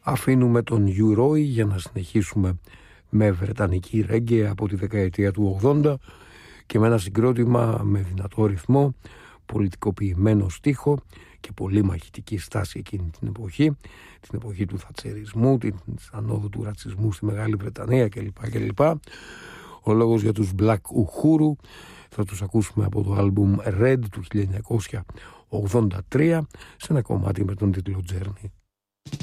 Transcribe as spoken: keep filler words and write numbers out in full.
Αφήνουμε τον Hugh Roy για να συνεχίσουμε με βρετανική ρέγγε από τη δεκαετία του ογδόντα και με ένα συγκρότημα με δυνατό ρυθμό, πολιτικοποιημένο στίχο και πολύ μαχητική στάση εκείνη την εποχή, την εποχή του θατσερισμού, την ανόδου του ρατσισμού στη Μεγάλη Βρετανία κλπ. κλπ. Ο λόγος για τους Black Uhuru θα τους ακούσουμε από το άλμπουμ Red του χίλια εννιακόσια ογδόντα τρία σε ένα κομμάτι με τον τίτλο Journey.